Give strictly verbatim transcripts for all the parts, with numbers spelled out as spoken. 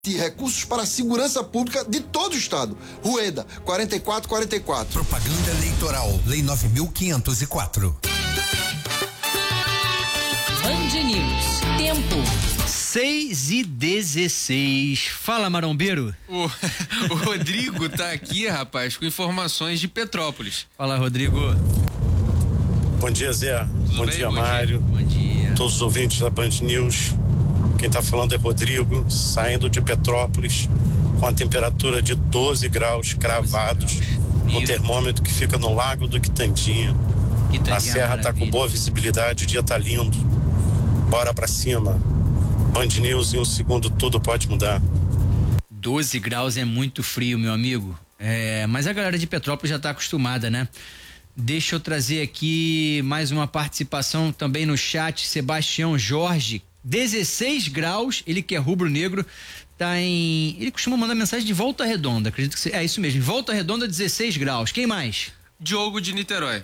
de recursos para a segurança pública de todo o estado. Rueda, quarenta e quatro quarenta e quatro. Propaganda eleitoral, lei nove mil quinhentos e quatro. Band News, tempo. seis e dezesseis. Fala, marombeiro. O, o Rodrigo tá aqui, rapaz, com informações de Petrópolis. Fala, Rodrigo. Bom dia, Zé. Tudo Bom bem? dia, Bom Mário. dia. Bom dia. Todos os ouvintes da Band News. Quem tá falando é Rodrigo, saindo de Petrópolis, com a temperatura de doze graus cravados, no termômetro que fica no Lago do Quitandinha. A serra tá com boa visibilidade, o dia tá lindo. Bora pra cima. Band News, em um segundo tudo pode mudar. doze graus é muito frio, meu amigo. É, mas a galera de Petrópolis já tá acostumada, né? Deixa eu trazer aqui mais uma participação também no chat. Sebastião Jorge, dezesseis graus, ele que é rubro-negro, tá em... Ele costuma mandar mensagem de Volta Redonda, acredito que seja, é isso mesmo, Volta Redonda, dezesseis graus. Quem mais? Diogo de Niterói.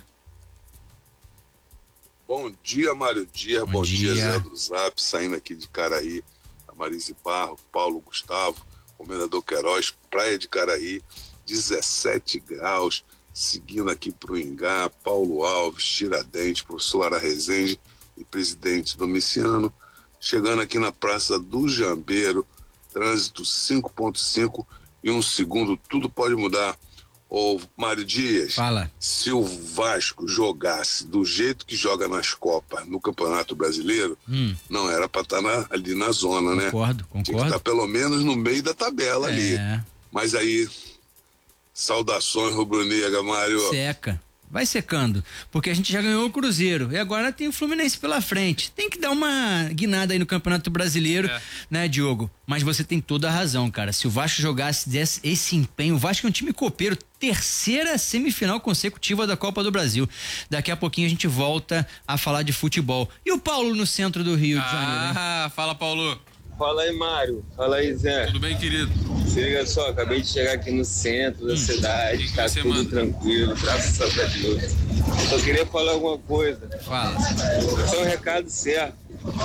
Bom dia, Mário Dia, bom, Bom dia. dia, Zé do Zap, saindo aqui de Caraí, a Marise Barro, Paulo Gustavo, Comendador Queiroz, Praia de Caraí, dezessete graus, seguindo aqui pro Ingá, Paulo Alves, Tiradentes, professor Lara Rezende e presidente Domiciano, chegando aqui na Praça do Jambeiro, trânsito cinco ponto cinco e um segundo, tudo pode mudar. Ô, Mário Dias, Fala. Se o Vasco jogasse do jeito que joga nas Copas no Campeonato Brasileiro, Hum. não era pra estar na, ali na zona, né? Concordo, Tinha que concordo. estar pelo menos no meio da tabela ali. É, Mas aí, saudações rubro-negra, Mário. seca. Vai secando, porque a gente já ganhou o Cruzeiro e agora tem o Fluminense pela frente. Tem que dar uma guinada aí no Campeonato Brasileiro, É. né, Diogo? Mas você tem toda a razão, cara. Se o Vasco jogasse desse, esse empenho, o Vasco é um time copeiro, terceira semifinal consecutiva da Copa do Brasil. Daqui a pouquinho a gente volta a falar de futebol. E o Paulo no centro do Rio de Janeiro, hein? Ah, fala, Paulo. Fala aí, Mário. Fala aí, Zé. Tudo bem, querido? Se liga só, acabei de chegar aqui no centro da Hum, cidade, que que tá você tudo manda? tranquilo, graças a Deus. Só queria falar alguma coisa. Fala. Esse é o recado certo.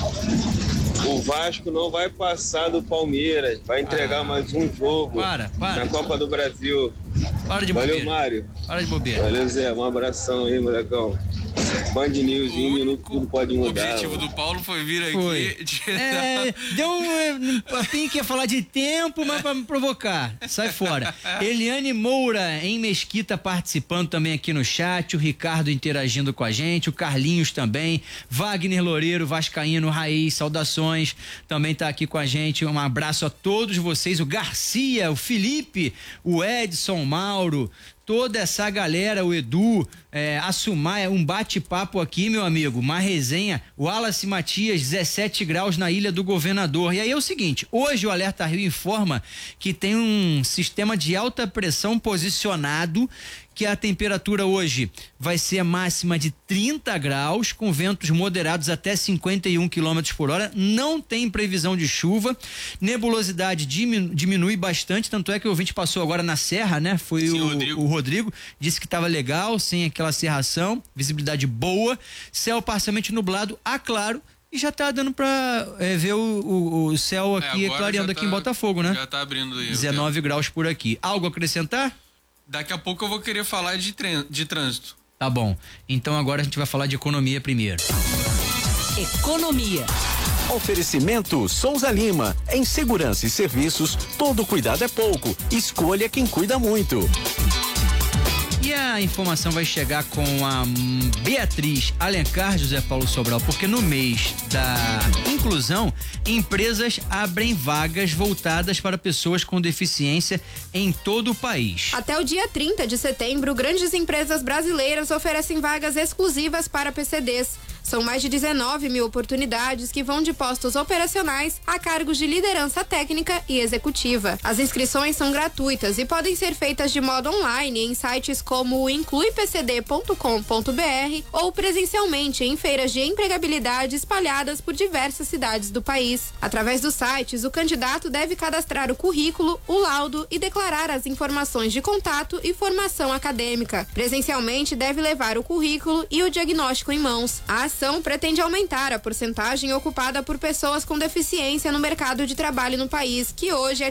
O Vasco não vai passar do Palmeiras, vai entregar Ah. mais um jogo Para, para. na Copa do Brasil. Para de Valeu, bobeira. Mário. Para de bobeira. Valeu, Zé. Um abração aí, molecão. Band News, em um minuto tudo pode O mudar. objetivo mano. do Paulo foi vir aqui. Foi. de- É, deu um. Papinho que ia falar de tempo, mas pra me provocar. Sai fora. Eliane Moura em Mesquita participando também aqui no chat. O Ricardo interagindo com a gente. O Carlinhos também. Wagner Loureiro, Vascaíno, Raiz, saudações. Também tá aqui com a gente. Um abraço a todos vocês. O Garcia, o Felipe, o Edson, o Mauro. Toda essa galera, o Edu, é, a Sumaia, um bate-papo aqui, meu amigo, uma resenha, o Wallace Matias, dezessete graus na Ilha do Governador. E aí é o seguinte, hoje o Alerta Rio informa que tem um sistema de alta pressão posicionado, que a temperatura hoje vai ser a máxima de trinta graus, com ventos moderados até cinquenta e um quilômetros por hora, não tem previsão de chuva, nebulosidade diminu- diminui bastante, tanto é que o ouvinte passou agora na serra, né? Foi Sim, o, Rodrigo. o Rodrigo, disse que estava legal, sem aquela serração, visibilidade boa, céu parcialmente nublado, a claro, e já tá dando pra é, ver o, o, o céu aqui É, agora clareando já aqui tá- em Botafogo, né? Já tá abrindo aí. o dezenove graus por aqui. Algo a acrescentar? Daqui a pouco eu vou querer falar de, tren- de trânsito. Tá bom. Então agora a gente vai falar de economia primeiro. Economia. Oferecimento Souza Lima. Em segurança e serviços, todo cuidado é pouco. Escolha quem cuida muito. E a informação vai chegar com a hum, Beatriz Alencar, José Paulo Sobral, porque no mês da inclusão, empresas abrem vagas voltadas para pessoas com deficiência em todo o país. Até o dia trinta de setembro, grandes empresas brasileiras oferecem vagas exclusivas para P C Ds. São mais de dezenove mil oportunidades que vão de postos operacionais a cargos de liderança técnica e executiva. As inscrições são gratuitas e podem ser feitas de modo online em sites como o inclui p c d ponto com ponto b r ou presencialmente em feiras de empregabilidade espalhadas por diversas cidades do país. Através dos sites, o candidato deve cadastrar o currículo, o laudo e declarar as informações de contato e formação acadêmica. Presencialmente, deve levar o currículo e o diagnóstico em mãos. A ação pretende aumentar a porcentagem ocupada por pessoas com deficiência no mercado de trabalho no país, que hoje é